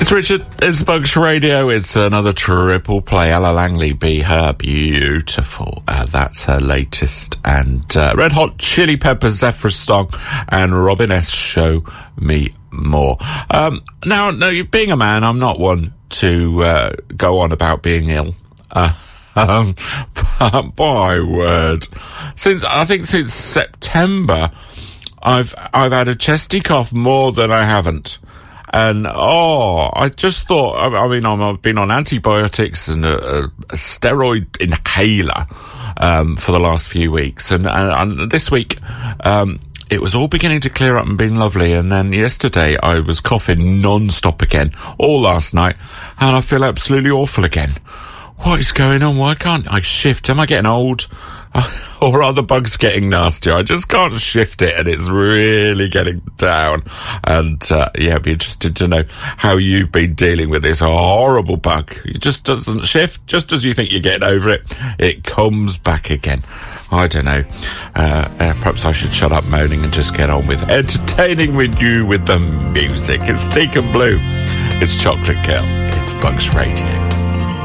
It's Richard, it's Bugs Radio, it's another triple play. Ella Langley, Be Her Beautiful. That's her latest. And Red Hot Chili Peppers, Zephyrus Song, and Robin S. Show Me More. Now, being a man, I'm not one to go on about being ill. But my word. Since September, I've had a chesty cough more than I haven't. And, I just thought, I've been on antibiotics and a steroid inhaler, for the last few weeks. And this week, it was all beginning to clear up and being lovely. And then yesterday I was coughing non-stop again, all last night. And I feel absolutely awful again. What is going on? Why can't I shift? Am I getting old? Or are the bugs getting nastier? I just can't shift it, and it's really getting down. And, I'd be interested to know how you've been dealing with this horrible bug. It just doesn't shift. Just as you think you're getting over it, it comes back again. I don't know. Perhaps I should shut up moaning and just get on with entertaining with you with the music. It's Deacon Blue. It's Chocolate Girl. It's Bugs Radio.